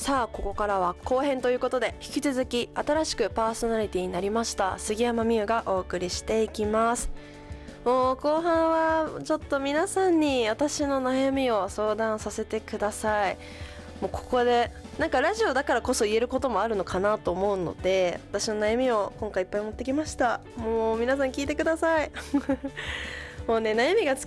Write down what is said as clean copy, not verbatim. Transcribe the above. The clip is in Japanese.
さあここからは後編ということで、引き続き新しくパーソナリティになりました杉山美優がお送りしていきます。もう後半はちょっと皆さんに私の悩みを相談させてください。もうここでなんかラジオだからこそ言えることもあるのかなと思うので、私の悩みを今回いっぱい持ってきました。もう皆さん聞いてくださいもうね、悩みが尽